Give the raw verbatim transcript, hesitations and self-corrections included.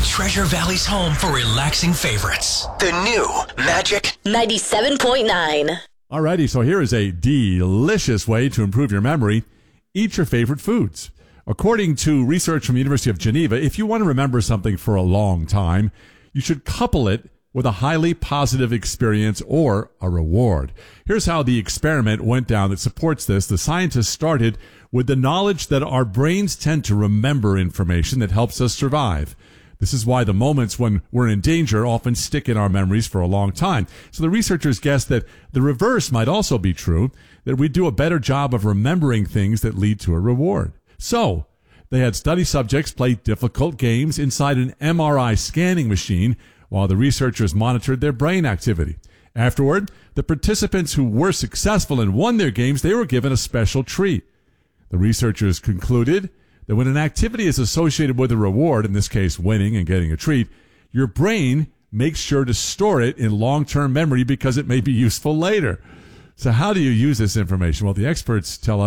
Treasure Valley's home for relaxing favorites. The new Magic ninety-seven point nine. Alrighty, so here is a delicious way to improve your memory. Eat your favorite foods. According to research from the University of Geneva, if you want to remember something for a long time, you should couple it with a highly positive experience or a reward. Here's how the experiment went down that supports this. The scientists started with the knowledge that our brains tend to remember information that helps us survive. This is why the moments when we're in danger often stick in our memories for a long time. So the researchers guessed that the reverse might also be true, that we do a better job of remembering things that lead to a reward. So they had study subjects play difficult games inside an M R I scanning machine while the researchers monitored their brain activity. Afterward, the participants who were successful and won their games, they were given a special treat. The researchers concluded that when an activity is associated with a reward, in this case winning and getting a treat, your brain makes sure to store it in long-term memory because it may be useful later. So how do you use this information? Well, the experts tell us